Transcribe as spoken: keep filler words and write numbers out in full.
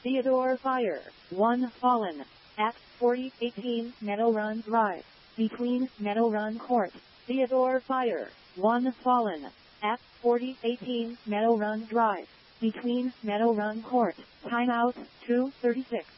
Theodore Fire, one fallen. At forty eighteen Meadow Run Drive, between Meadow Run Court. Theodore Fire, one fallen. At forty eighteen Meadow Run Drive, between Meadow Run Court. Timeout, two thirty-six.